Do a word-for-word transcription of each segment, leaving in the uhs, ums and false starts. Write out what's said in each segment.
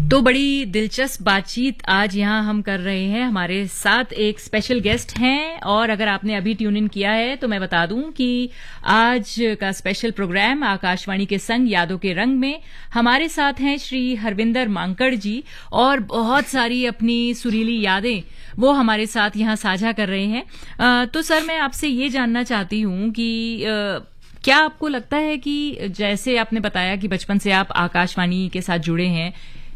तो बड़ी दिलचस्प बातचीत आज यहाँ हम कर रहे हैं। हमारे साथ एक स्पेशल गेस्ट हैं और अगर आपने अभी ट्यून इन किया है तो मैं बता दूं कि आज का स्पेशल प्रोग्राम आकाशवाणी के संग यादों के रंग में हमारे साथ हैं श्री हरविंदर मांकड़ जी और बहुत सारी अपनी सुरीली यादें वो हमारे साथ यहाँ साझा कर रहे हैं। आ, तो सर मैं आपसे ये जानना चाहती हूँ कि आ, क्या आपको लगता है कि जैसे आपने बताया कि बचपन से आप आकाशवाणी के साथ जुड़े हैं,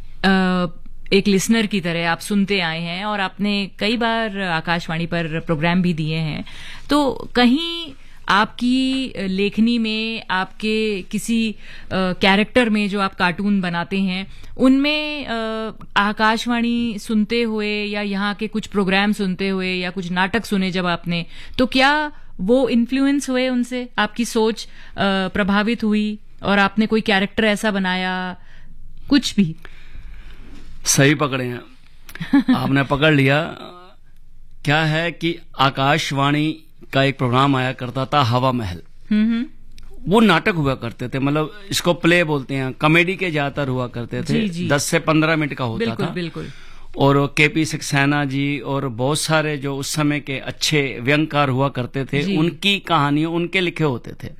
एक लिसनर की तरह आप सुनते आए हैं और आपने कई बार आकाशवाणी पर प्रोग्राम भी दिए हैं, तो कहीं आपकी लेखनी में, आपके किसी कैरेक्टर में जो आप कार्टून बनाते हैं उनमें आकाशवाणी सुनते हुए या यहाँ के कुछ प्रोग्राम सुनते हुए या कुछ नाटक सुने जब आपने, तो क्या वो इन्फ्लुएंस हुए उनसे, आपकी सोच प्रभावित हुई और आपने कोई कैरेक्टर ऐसा बनाया, कुछ भी? सही पकड़े हैं आपने, पकड़ लिया। क्या है कि आकाशवाणी का एक प्रोग्राम आया करता था हवा महल। वो नाटक हुआ करते थे, मतलब इसको प्ले बोलते हैं, कॉमेडी के ज्यादातर हुआ करते थे। जी, जी। दस से पंद्रह मिनट का होता बिल्कुल, था। बिल्कुल। और केपी सक्सेना जी और बहुत सारे जो उस समय के अच्छे व्यंगकार हुआ करते थे, उनकी कहानियों उनके लिखे होते थे।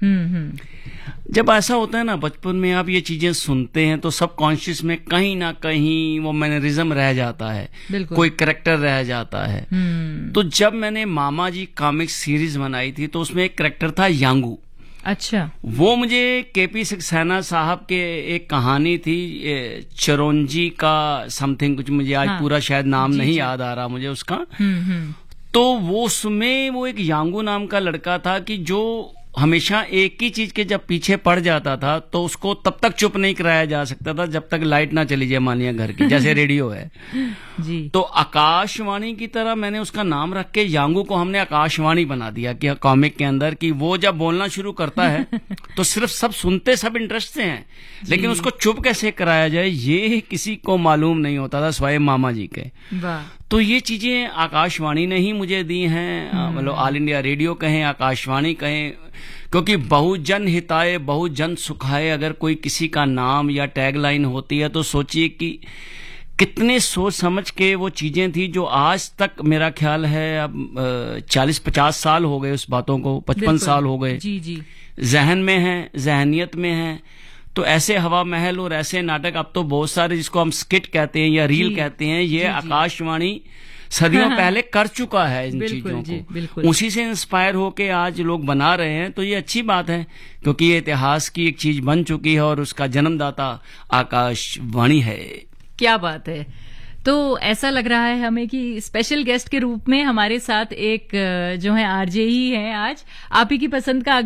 जब ऐसा होता है ना बचपन में, आप ये चीजें सुनते हैं तो सबकॉन्शियस में कहीं ना कहीं वो मैनरिज्म रह जाता है, कोई कैरेक्टर रह जाता है। तो जब मैंने मामा जी कॉमिक्स सीरीज बनाई थी तो उसमें एक कैरेक्टर था यांगू। अच्छा। वो मुझे केपी सक्सेना साहब के एक कहानी थी चिरौंजी का समथिंग कुछ, मुझे आज हाँ। पूरा शायद नाम नहीं याद आ रहा मुझे उसका। तो वो उसमें वो एक यांगू नाम का लड़का था कि जो हमेशा एक ही चीज के जब पीछे पड़ जाता था तो उसको तब तक चुप नहीं कराया जा सकता था जब तक लाइट ना चली जाए, मानिए घर की, जैसे रेडियो है जी। तो आकाशवाणी की तरह मैंने उसका नाम रख के यांगू को हमने आकाशवाणी बना दिया कि कॉमिक के अंदर, कि वो जब बोलना शुरू करता है तो सिर्फ सब सुनते, सब इंटरेस्ट से हैं, लेकिन उसको चुप कैसे कराया जाए ये किसी को मालूम नहीं होता था, स्वयं मामा जी के। तो ये चीजें आकाशवाणी ने ही मुझे दी हैं, मतलब ऑल इंडिया रेडियो कहें, आकाशवाणी कहें, क्योंकि बहुजन हिताय बहुजन सुखाय अगर कोई किसी का नाम या टैगलाइन होती है तो सोचिए कि कितने सोच समझ के वो चीजें थी जो आज तक मेरा ख्याल है अब चालीस पचास साल हो गए उस बातों को, पचपन साल हो गए, जी जी, जहन में है, जहनियत में है। तो ऐसे हवा महल और ऐसे नाटक अब तो बहुत सारे, जिसको हम स्किट कहते हैं या रील कहते हैं, ये आकाशवाणी सदियों पहले कर चुका है इन चीजों को। उसी से इंस्पायर होके आज लोग बना रहे हैं, तो ये अच्छी बात है क्योंकि ये इतिहास की एक चीज बन चुकी है और उसका जन्मदाता आकाशवाणी है। क्या बात है। तो ऐसा लग रहा है हमें कि स्पेशल गेस्ट के रूप में हमारे साथ एक जो है आरजे ही है आज, आप ही की पसंद का